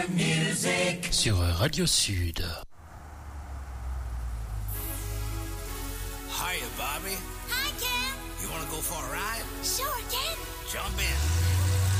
Sur Radio Sud. Hiya, Bobby. Hi, Ken. You want to go for a ride? Sure, Ken. Jump in.